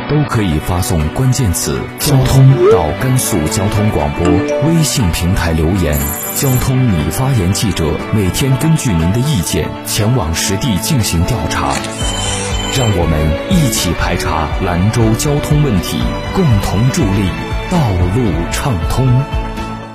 都可以发送关键词“交通”到甘肃交通广播微信平台留言。交通你发言记者每天根据您的意见前往实地进行调查，让我们一起排查兰州交通问题，共同助力道路畅通。